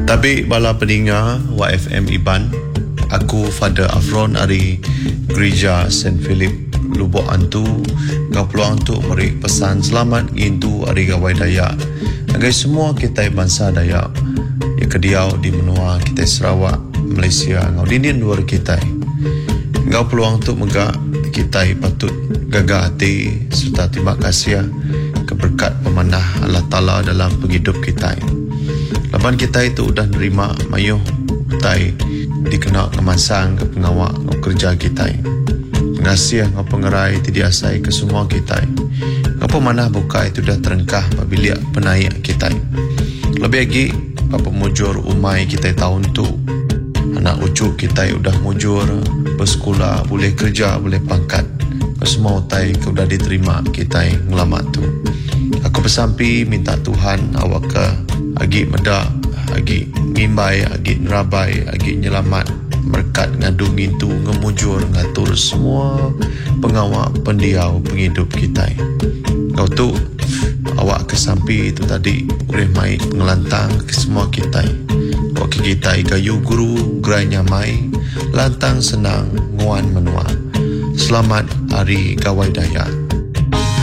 Tapi bala pendengar YFM Iban, aku Father Afron dari Gereja St. Philip Lubuk Antu kau peluang untuk beri pesan selamat gintu hari Gawai Dayak agai semua kita bangsa Dayak ya kediau di menua kita Sarawak, Malaysia ngau dinin luar kita ngau peluang untuk megak kita patut gagah hati serta terima kasih keberkat pemanah Allah Ta'ala dalam penghidup kita. Laban kita itu udah nerima mayuh utai dikenal kemansang ke pengawak kerja kita. Terima kasih ngau pengerai tidiasai ke semua kita. Ngau pemanah buka itu dah terengkah apabila penaik kita. Lebih lagi apa mujur umai kita tahun tu. Anak ucuk kita udah mujur bersekolah, boleh kerja, boleh pangkat. Semua utai ke udah diterima kita ngelamat tu. Aku bersampi minta Tuhan awak ke agi medak, agi ngimbai, agi nerabai, agi nyelamat berkat ngadung itu ngemujur ngatur semua pengawak pendiau penghidup kita. Kau tu awak kesampi itu tadi boleh mai ngelantang ke semua kita. Wakil kita gayu guru gerai nyamai lantang senang nguan menua. Selamat Hari Gawai Dayak.